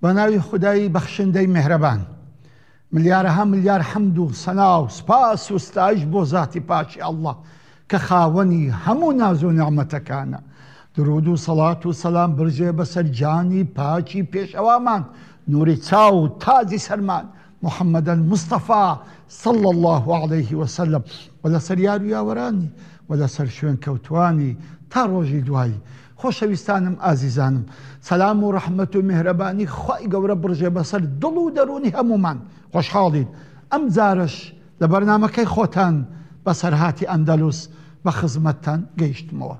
بەناوی خودایی بەخشندەی مهرەبان ملیارەها ملیار حەمد و سەنا و سپاس و ستایش بۆ ذاتی پاکی ئەڵڵا کە خاوەنی هەموو ناز و نعمەتەکانە. درود و سەڵات و سەلام برژێ بەسەر جانی پاکی پێشەوامان نوری چاو و تاجی سەرمان محەممەدەن مستەفا صلى الله عليه وسلم و لەسەر یار و یاوەرانی و لەسەر شوێن کەوتوانی تا ڕۆژی دوایی. خۆشەویستانم ئازیزانم، سەلام و ڕەحمەت و میهرەبانی خوای گەورە برژێ بەسەر دڵ و دەرونی هەمومان. خۆشحاڵین ئەم جارش لە بەرنامەکەی خۆتان بەسەرهاتی ئەندەلوس بە خزمەتتان گەیشتمەوە.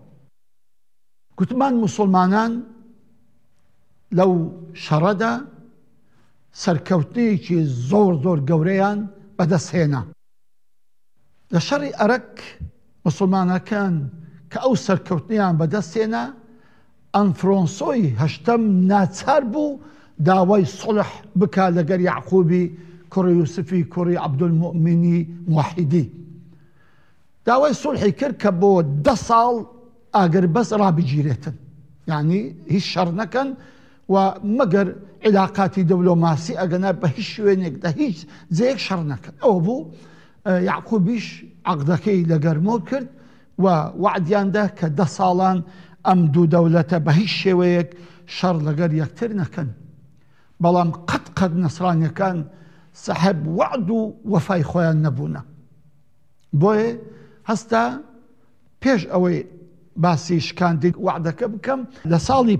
گوتمان موسڵمانان لەو شەڕەدا سەرکەوتنێکی زۆر زۆر گەورەیان بەدەستهێنا. لە شەڕی ئەرەک موسڵمانەکان کە ئەو سەرکەوتنیان بەدەستهێنا، ئەنفرۆنسۆی هەشتەم ناچار بوو داوای سڵح بکا لەگەر یعقوبی کوڕی یوسفی کوڕی عەبدولمومینی موحیدی. داوای سڵحی کرد کە بۆ 10 ساڵ ئاگەر بەس ڕابگیرێتن، یعنی هیچ شەڕ نەکەن و مەگەر علاقاتی دەولۆماسی ئەگەنا بە هیچ شوێنێکدا هیچ جەیەک شەڕ نەکەن. ئەوە بوو یعقوبیش عەقدەکەی لەگەرمۆ کرد و وعدیاندا کە 10 ساڵان ئەم دوو دەولەتە بە هیچ شێوەیەک شەڕ لەگەر یەکتر نەکەن. بەڵام قەت نەسرانیەکان سەحب وعد و وەفای خۆیان نەبوونە. بۆیە هەستا پێش ئەوەی باسی شکاندی وعدەکە بکەم، لە ساڵی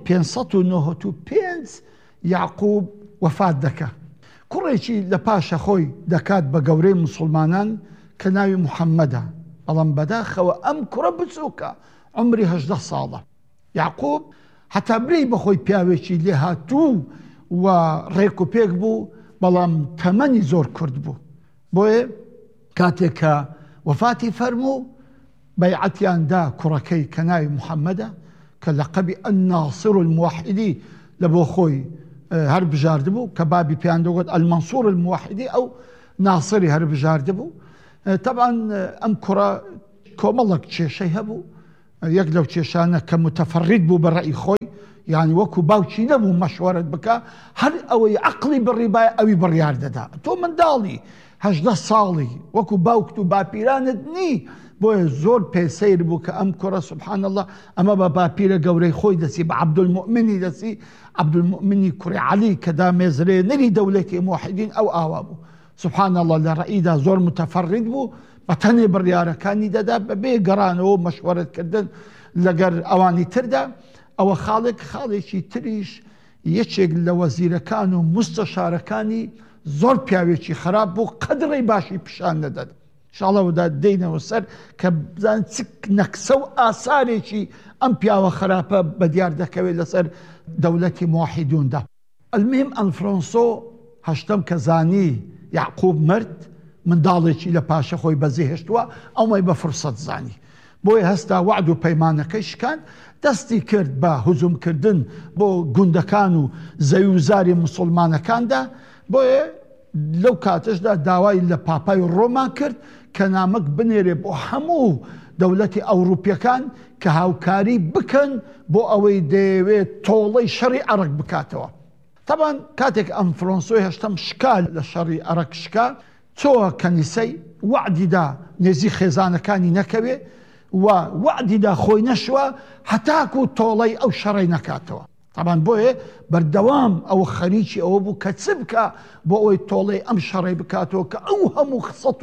595 یعقوب وەفات دەکا. کوڕێکی لە پاشە خۆی دەکات بە گەورەی موسڵمانان کە ناوی محەممەدە، بەڵام بەداخەوە ئەم کوڕە بچووکە، عمری 18 ساڵە. یعقوب هەتا برەی بەخۆی پیاوێکی لێ هاتوو و ڕێک و پێک بوو، بەڵام تەمەنی زۆر کورد بوو. بۆیە کاتێک کە وەفاتی فەرموو، بەیعەتیاندا کوڕەکەی کە ناوی محەممەدە کە لەقەبی ئەنناسر الموحیدی لە بۆ خۆی هەر بژاردبوو، کە بابی پێیان دەگوت ئەلمەنسوور الموحیدی، ئەو ناسری هەر بژاردبوو. طبعا ئەم کوڕە کۆمەڵک کێشەی هەبوو. یەک لەو کێشانە کە متەفەڕید بوو بە ڕەئی خۆی، یعنی وەکو باوکی نەبوو مەشوەرت بکە، هەر ئەوەی عەقڵی بڕیبایە ئەوی بڕیار دەدا. تۆ منداڵی 18 ساڵی وەکو باوکت و باپیرانت نی. بۆیە زۆر پێسەیر بوو کە ئەم کوڕە سبحان الله ئەمە بە باپیرە گەورەی خۆی دەسی، بە عەبدولمومینی دەسی، عەبدولمومینی کوڕی عەلی کە دامێزرێنەری دەولەتی موحیدین ئەو ئاوا بوو. سبحان الله لە ڕەئیدا زۆر متەفەڕید بوو، بە تەنێ بڕیارەکانی دەدا بەبێ گەڕانەوە مەشوەرەتکردن لەگەر ئەوانی تردا. ئەوە خاڵێکی تریش یەکێک لە وەزیرەکان و مستەشارەکانی زۆر پیاوێکی خراپ بوو، قەدڕی باشی پیشان نەدەد. ئینشاڵڵا دەینەوە سەر کە بزان چ نەکسە و ئاسارێکی ئەم پیاوە خراپە بەدیار دەکەوێت لەسەر دەولەتی موحیدوندا. ئەلمهم ئەنفرۆنسۆ هەشتەم کە زانی یعقوب مرد، منداڵێکی لە پاشە خۆی بەزێ هێشتووە، ئەومەی بە فرسەت زانی. بۆیە هەستا وعد و پەیمانەکەی شکاند، دەستی کرد بە هجوومکردن بۆ گوندەکان و زەویوزاری موسڵمانەکاندا. بۆیە لەو کاتەشدا داوای لە پاپای ڕۆما کرد کە نامەک بنێرێ بۆ هەموو دەولەتی ئەوروپیەکان کە هاوکاری بکەن بۆ ئەوەی دەیەوێت تۆڵەی شەڕی عەرەک بکاتەوە. طبعا کاتێک ئەنفرۆنسۆی هەشتەم شکال لە شەڕی عەرەک شکا، چۆوە کەنیسەی وعدیدا نێزی خێزانەکانی نەکەوێ و وعدیدا خۆی نەشوە هەتاکو تۆڵەی ئەو شەڕی نەکاتەوە. طبعا بۆیە بەردەوام ئەوە خەریکی ئەوە بوو کە چ بکە بۆ ئەوەی تۆڵەی ئەم شەڕی بکاتەوە کە ئەو هەموو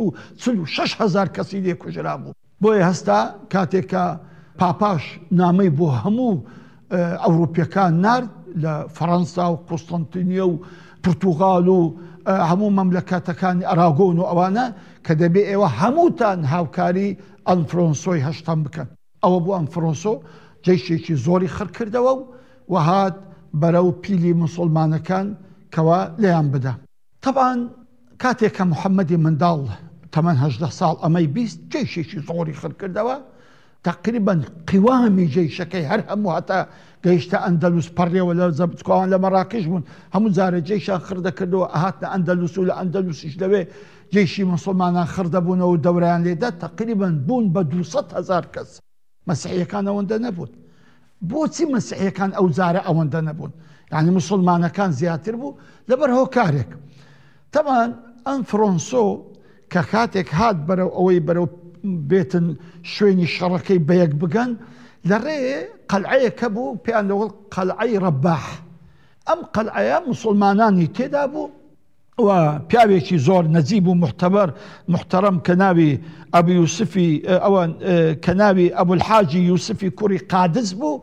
146,000 کەسی لێ کوژرا بوو. بۆیە هەستا کاتێک کە پاپاش نامەی بۆ هەموو ئەوروپیەکان نارد لە فەڕەنسا و قوستەنتینیە و پورتوغال و هەموو مەملەکەتەکانی ئەراگۆن و ئەوانە کە دەبێ ئێوە هەمووتان هاوکاری ئەنفرۆنسۆی هەشتەم بکەن. ئەوە بوو ئەنفرۆنسۆ جەیشێکی زۆری خڕ کردەوە و هات بەرەو پیلی موسڵمانەکان کەوا لێیان بدە. طبعا کاتێک کە محەممەدی منداڵ تەمەن 18 ساڵ ئەمەی 20 جێشێکی زۆری خڕ کردەوە، تقریبا قیوامی جێشەکەی هەر هەموو هەتا گەیشتە ئەندەلوس پەڕێەوە لە زەبچکۆوان لە مەراکش بوون، هەموو جارە جێشان خڕ دەکردەوە ئەهاتە ئەندەلوس و لە ئەندەلوسیش لەوێ جێشی موسڵمانان خڕ دەبوونەوە و دەورایان لێدا تقریبا بوون بە 200,000 کەس. مەسیحیەکان ئەوەندە نەبوون. بۆچی مەسیحیەکان ئەو جارە ئەوەندە نەبوون، یعنی مسلمانەکان زیاتر بوو لەبەر هۆکارێک. تەمان ئەم فرۆنسۆ کە کاتێک هات بەرەو ئەوەی بەرەو بێتن شوێنی شەڕەکەی بەیەک بگەن، لەڕێ قەلعەیەکە بوو پێیان دەوڵ قەلعەی ڕەباح. ئەم قەلعەیە مسلمانانی تێدا بوو و پیاوێکی زۆر نەجیب و محتەرەم کە ناوی ئەبو یوسفی ئەوان کە ناوی ئەبولحاجی یوسفی کوڕی قادس بوو،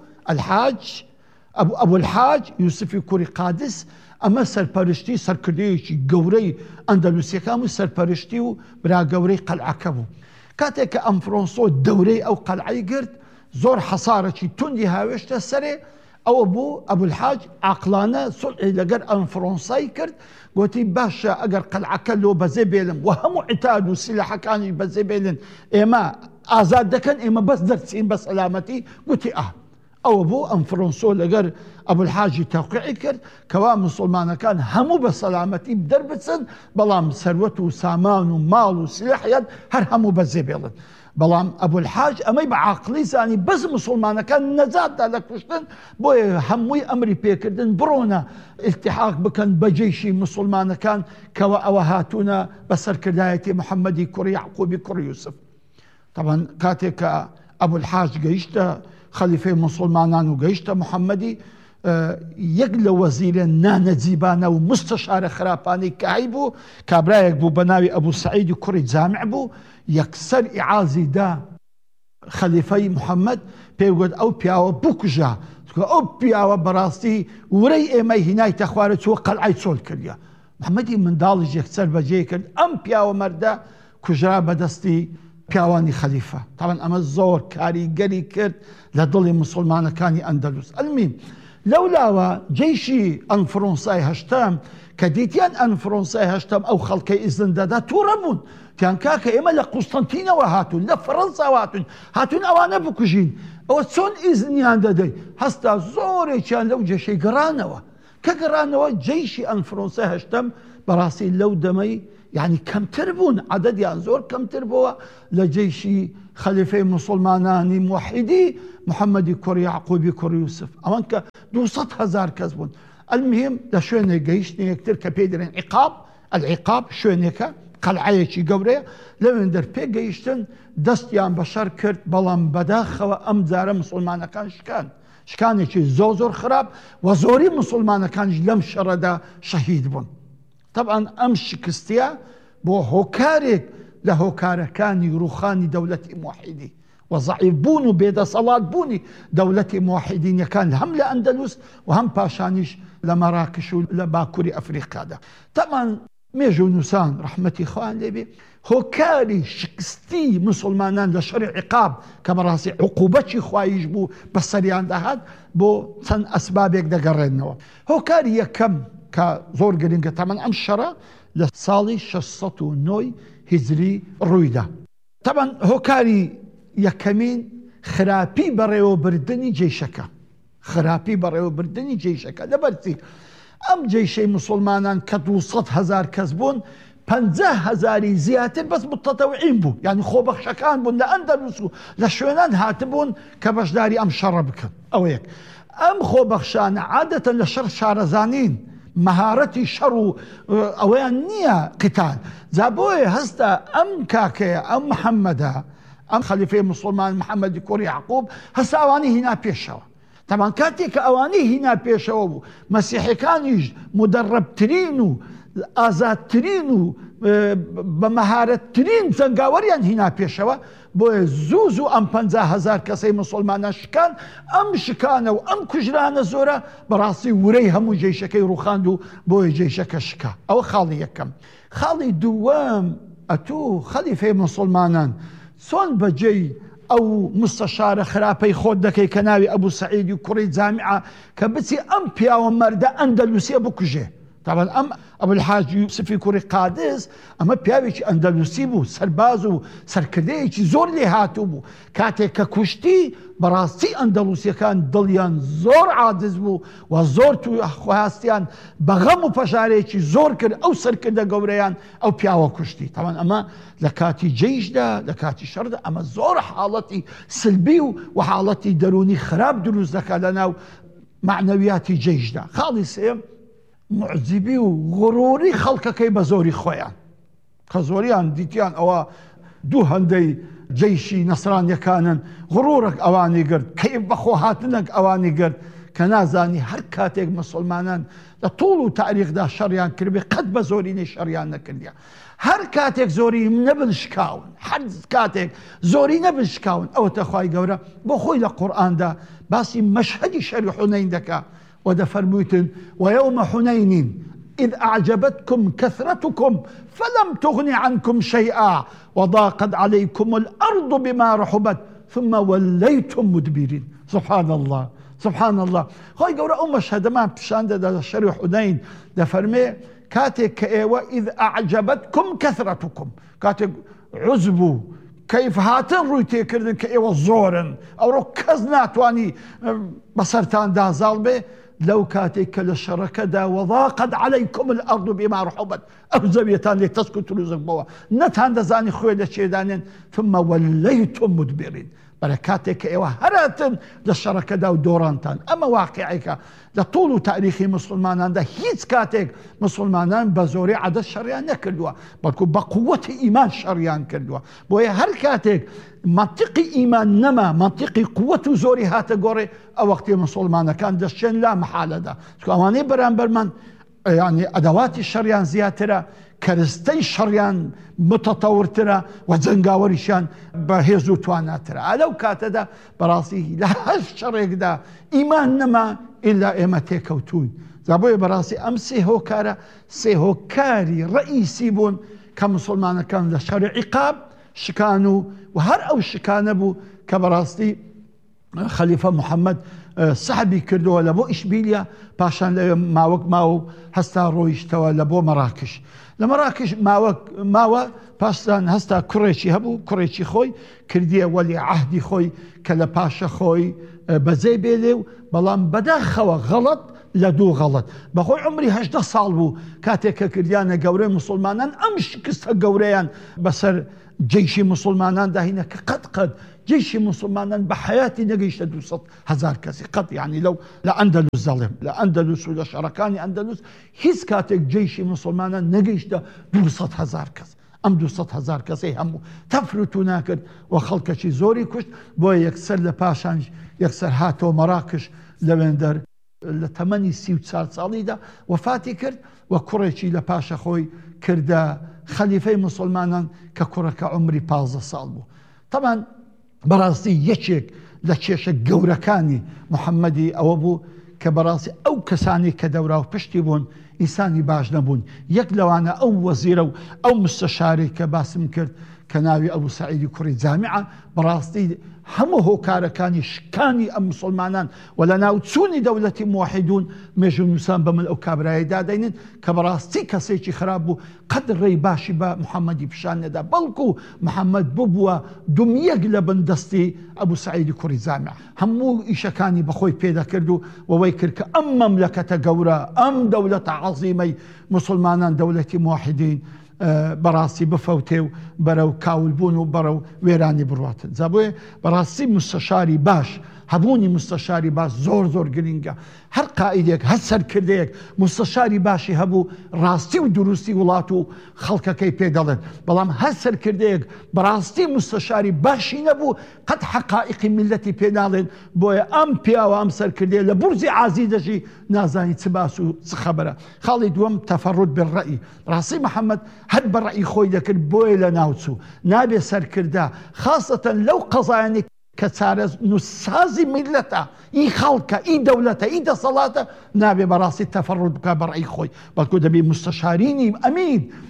ئەبولحاج یوسفی کوڕی قادس. ئەمە سەرپەرشتی سەرکردەیەکی گەورەی ئەندەلوسیەکان و سەرپەرشتی و برا گەورەی قەلعەکە بوو. کاتێک کە ئەم فرۆنسۆ دەورەی ئەو قەلعەی گرت، زۆر حەسارەکی توندی هاوێشتە سەرێ. ئەوە بوو ئەبولحاج عاقلانە سولحی لەگەر ئەم فرۆنسای کرد، گوتی باشە ئەگەر قەلعەکە لۆ بەزێ بێلن و هەموو عتاد و سیلەحەکانی بەزێ بێلن، ئێمە ئازاد دەکەن، ئێمە بەس دەرچین بە سەلامەتی. گوتی ئەوە بوو ئەم فرۆنسۆ لەگەر ئەبولحاجی تەوقیعی کرد کەوا مسلمانەکان هەموو بە سەلامەتی دەربچن، بەڵام سەروەت و سامان و ماڵ و سلاحیان هەر هەموو بەزێ بێڵن. بەڵام ئەبولحاج ئەمەی بە عاقلی زانی بەس مسلمانەکان نەجاتدا لە کوشتن، بۆیە هەمووی ئەمری پێکردن بڕۆنە ئیلتیحاق بکەن بە جەیشی مسلمانەکان کەوە ئەوە هاتوونە بە سەرکردایەتی محەممەدی کوڕی یعقوبی کوڕی یوسف. طبعا کاتێک کە ئەبولحاج گەیشتە خەلیفەی مسلمانان و گەیشتە محەممەدی، یەک لە وەزیرە نانەجیبانە و مستەشارە خراپانەی کەهی بوو، کابرایەک بوو بە ناوی ئەبوو سەعیدی کوڕی جامع بوو، یەکسەر ئیعازی دا خەلیفەی محەممەد، پێیگوت ئەو پیاوە بکوژە، ئەو پیاوە بەڕاستی ورەی ئێمەی هینایتە خوارە چوە قەلعەی چۆل کردە. محەممەدی منداڵیش یەکسەر بەجێ کرد، ئەم پیاوە مەردە کوژرا بەدەستی پیاوانی خەلیفە. طبعا ئەمە زۆر کاریگەری کرد لە دڵی مسلمانەکانی ئەندەلوس. ئەلمیم لەولاوە جەیشی ئەم فرۆنسای هەشتم کە دیتیان ئەم فرۆنسای هەشتم ئەو خەڵکەی ئیزن دەدا تووڕە بوون، تیان کاکە ئێمە لە قوستەنتینەوە هاتوون، لە فەڕەنسا هاتوون ئەوانە بکوژین، ئەوە چۆن ئیزنیان دەدەی؟ هەستا زۆرێکیان لەو جێشەی گەڕانەوە، کە گەڕانەوە جەیشی ئەم فرۆنسای هەشتم بەڕاستی لەو دەمەی یعنی کەمتر بوون، عەدەدیان زۆر کەمتر بووە لە جەیشی خەلیفەی مسلمانانی موحیدی محەممەدی کوڕی یعقوبی کوڕی یوسف، ئەوان کە 200,000 کەس بوون. ئەلمهم لە شوێنێک گەیشتن یەکتر کە پێی دەڵێن العقاب شوێنێکە قەلعەیەکی گەورەیە، لەوێن دەرپێ گەیشتن دەستیان بەشەر کرد، بەڵام بەداخەوە ئەم جارە مسلمانەکان شکانێکی زۆر خراپ و زۆری مسلمانەکانش لەم شەڕەدا شەهید بوون. طبعا ئەم شکستیە بۆ هۆکارێک لە هۆکارەکانی ڕوخانی دەوڵەتی موحیدی و ضعیف بوون و بێدەسەڵات بوونی دەوڵەتی موحیدینیەکان هەم لە ئەندەلوس و هەم پاشانیش لە مەراکش و لە باکووری ئەفریقادا. طبعا مێژە و نووسان ڕەحمەتی خوان لێبێ هۆکاری شکستی مسلمانان لە شەڕی عقاب کە بەڕاستی عقوبەتی خوایش بوو بەسەریان دەهات بۆ چەند ئەسبابێک دەگەڕێنەوە. هۆکاری یەکەم کە زۆر گرنگە تەمان ئەم شەڕە لە ساڵی 609 هیجری ڕوویدا. طبعا هۆکاری یەکەمین خراپی بەڕێوەبردنی جێیشەکە لەبەرچی ئەم جێیشەی مسلمانان کە 200,000 کەس بوون، 50,000 زیاتر بەس متەتەوعین بوو، یعنی خۆبەخشەکان بوون لە ئەندەلوس و لە شوێنان هاتبوون کە بەشداری ئەم شەڕە بکەن. ئەوە یەک. ئەم خۆبەخشانە عادەتەن لە شەڕ شارەزانین، مەهارەتی شەڕ و ئەوەیان نییە قیتال. جا بۆیە هەستا ئەم کاکەیە ئەم محەممەدە، ئەم خەلیفەی مسلمان محەممەدی کوڕی یعقوب هەستا ئەوانی هینا پێشەوە. طبعا کاتێک کە ئەوانی هینا پێشەوە بوو، مەسیحەکانیش مدەڕەبترین و ئازادترین و بە مەهارەتترین جەنگاوەریان هینا پێشەوە، بۆیە زوو ئەم 50,000 کەسەی مسلمانە شکان، ئەم شکانە و ئەم کوژرانە زۆرە بەڕاستی ورەی هەموو جێیشەکەی ڕوخاند و بۆیە جێیشەکە شکا. ئەوە خاڵی یەکەم. خاڵی دووەم ئەتوو خەلیفەی مسلمانان چۆن بەجێی ئەو مستەشارە خراپەی خۆت دەکەی کە ناوی ئەبوو سەعیدی کوڕی جامعە کە بچی ئەم پیاوە مەردە ئەندەلوسیە بکوژێ. طبعا ئەم ئەبولحاج یوسفی کوڕی قادس ئەمە پیاوێکی ئەندەلوسی بوو، سەرباز و سەرکردەیەکی زۆر لێ هاتوو بوو. کاتێک کە کوشتی بەڕاستی ئەندەلوسیەکان دڵیان زۆر عاجز بوو و زۆر تو خواستیان بە غەم و پەژارێکی زۆر کرد ئەو سەرکردە گەورەیان ئەو پیاوە کوشتی. طبعا ئەمە لە کاتی جەیشدا لە کاتی شەڕدا ئەمە زۆر حاڵەتی سلبی و حاڵەتی دەرونی خراپ دروست دەکات لەناو معنەویاتی جەیشدا. خاڵی سێم معجبی و غڕوری خەڵکەکەی بە زۆری خۆیان، کە زۆریان دیتیان ئەوە دوو هەندەی جەیشی نەسرانیەکانن، غڕورێک ئەوانی گرت، کەیف بەخۆ هاتنێک ئەوانی گرت کە نازانی هەر کاتێک مسلمانان لە تۆڵ و تاریخدا شەڕیان کردبێ قەت بە زۆرینەی شەڕیان نەکردیە. هەر کاتێک زۆری نەبن شکاون، هەر کاتێک زۆری نەبن شکاون. ئەوەتە خوای گەورە بۆ خۆی لە قورئاندا باسی مەشهەدی شەری حونەین دەکا و دەفەرموویتن وەیەومە حونەینین إذ أعجبتكم كثرتكم فلم تغن عنكم شيئا وضاقت عليكم الأرض بما رحبت ثم وليتم مدبرين. سبحان الله سبحان الله. خوای گەورە ئەو مەشهەدەمان پیشان دەدا لە شەری حونەین، دەفەرمێ کاتێک کە ئێوە إذ أعجبتكم كثرتكم، کاتێک عزب و کەیف هاتن ڕووی تێکردن کە ئێوە زۆرن، ئەوڕۆ کەس ناتوانی بەسەرتان دازاڵ بێ، لەو کاتێک کە لە شەڕەکەدا وەضاقت عەلەیکم الأرض بما رحبت، ئەو زەویەتان لێ تەسک و تروزک بەوە نەتان دەزانی خۆی لە چێدانێن ثم وليتم مدبرين. بەرە کاتێک کە ئێوە هەراتن لە شەڕەکەدا و دۆڕانتان. ئەمە واقعیکە لە طول و تاریخی مسلماناندا هیچ کاتێک مسلمانان بە زۆری عەدەد شەڕیان نەکردووە، بەڵکو بە قووەتی ئیمان شەڕیان کردووە. بۆیە هەر کاتێک منطقی ئیمان نەما، منطقی قووەت و زۆری هاتە گۆڕێ، ئەو وەختی مسلمانەکان دەستچێن لا مەحالەدا. چکە ئەوانەی بەرامبەرمان یعنی ئەدەواتی شەڕیان زیاترە، کەرستەی شەڕیان متەتەورترە و جەنگاوەریشیان بەهێز و تواناترە. لەو کاتەدا بەڕاستی لە هەر شەڕێکدا ئیمان نەما ئیلا ئێمە تێکەوتوین. بۆیە بەڕاستی ئەم سێ هۆکارە سێ هۆکاری ڕئیسی بوون کە مسلمانەکان لە شەڕی عیقاب شکان و هەر ئەو شکانە بوو کە بەڕاستی خەلیفە محەممەد سەحبی کردەوە لە بۆ ئیشبیلیا، پاشان لەوێ ماوەک ماوە هەستا ڕۆیشتەوە لە بۆ مەراکش. لە مەراکش ماوە پاشان هەستا کوڕێکی هەبوو، کوڕێکی خۆی کردیە وەلی عەهدی خۆی کە لە پاشە خۆی بەجێ بێلێ و بەڵام بەداخەوە غەڵەت لە دوو غەڵەت. بەخۆی عمری 18 ساڵ بوو کاتێک کە کردیانە گەورەی مسلمانان ئەم شکستە گەورەیان بەسەر جەیشی مسلمانان داهینە کە قەت جيشی مسلمانان بە حیاتی نەگەیشتە 200,000 کەسی قەت. یعنی لەو لە ئەندەلوس دەڵێم لە ئەندەلوس و لە شەڕەکانی ئەندەلوس هیچ کاتێک جەیشی مسلمانان نەگەیشتە 200,000 کەس. ئەم 200,000 کەسەی هەموو تەفروت و ناکرد و خەڵکەکی زۆری کوشت. بۆیە یەکسەر لە پاشان یەکسەر هاتەوە مەراکش لەوێندەر لە تەمەنی 34 ساڵیدا وفاتی کرد و کوڕێکی لە پاشە خۆی کردە خەلیفەی مسلمانان کە کوڕەکە عمری 15 ساڵ بوو. طبعا بەڕاستی یەکێک لە کێشە گەورەکانی محەممەدی ئەوە بوو کە بەڕاستی ئەو کەسانی کە دەورا و پشتی بوون ئینسانی باش نەبوون. یەک لەوانە ئەو وەزیرە و ئەو مستەشاری کە باسم کرد کە ناوی ئەبوو سەعیدی کوڕی جامیعە، بەڕاستی هەموو هۆکارەکانی شکانی ئەم مسلمانان و لە ناوچوونی دەوڵەتی موحیدون مێژ و نووسان بە من ئەو کابرایەدا دەینن کە بەڕاستی کەسێکی خراپ بوو قەت ڕێی باشی بە محەممەدی پیشان نەدا، بەڵکو محەممەد ببووە دومیەک لە بندەستی ئەبوو سەعیدی کوڕی جامیع. هەموو ئیشەکانی بەخۆی پێدەکرد و وەوەی کرد کە ئەم مەملەکەتە گەورە، ئەم دەوڵەتە عەزیمەی مسلمانان دەوڵەتی موحیدین بەڕاستی بفەوتێ و بەرەو کاولبوون و بەرەو وێرانی بڕاتن. بۆیە بەڕاستی مستەشاری باش، هەبوونی مستەشاری باش زۆر گرنگە. هەر قائیدێک هەر سەرکردەیەک مستەشاری باشی هەبوو ڕاستی و دروستی وڵات و خەڵکەکەی پێدەڵێن، بەڵام هەر سەرکردەیەک بەڕاستی مستەشاری باشی نەبوو قەت حەقائیقی میلەتی پێناڵێن. بۆیە ئەم پیاوە ئەم سەرکردەیە لە بورزی عازی دەژی نازانی چ باس و چ خەبەرە. خاڵی دووەم تەفەڕوت بالڕەئی. ڕاستی محەممەد هەر بەڕەئی خۆی دەکرد، بۆیە لە ناوچوو نابێ سەرکردا خاصەتەن لەو قەزایانی کە چارە نووسازی میلەتە، ئی خەڵکە، ئی دەوڵەتە، ئی دەسەڵاتە، نابێ بەڕاستی تەفەڕوت بکە بەڕەئی خۆی، بەڵکو دەبێ مستەشارینی ئەمین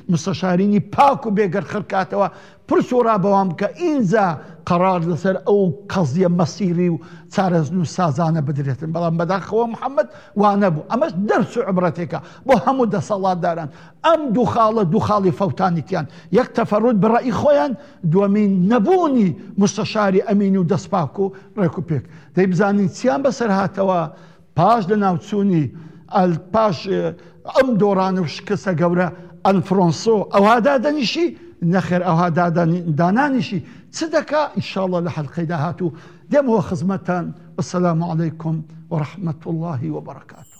مستشارینی پاک و بێگەر خڕکاتەوە پرس و ڕابەوام کە ئینجا قەرار لەسەر ئەو قەزیە مەسیری و چارەزن و سازانە بدرێتن بەڵام بەداخەوە محەممەد وانە بوو ئەمەش دەرس و عبرەتێکە بۆ هەموو دەسەڵاتداران ئەم دوو خاڵە دوو خاڵی فەوتانیتیان یەک تەفەڕوت بڕەئی خۆیان دووەمین نەبوونی مستەشاری ئەمین و دەستپاک و ڕێک و پێک دەی بزانین چیان بەسەر هاتەوە پاش لە ناوچوونی پاش ئەم دۆڕانە و شکستە گەورە ئەنفرۆنسۆ ئەوها دادەنیشی نەخێر ئەوها دانانیشی چ دەکا ئینشاءڵڵا لە حەلقەی داهاتوو دێمەوە خزمەتان وەسەلامو عەلەیکم وەڕەحمەتوڵڵاهی وەبەرەکاتوه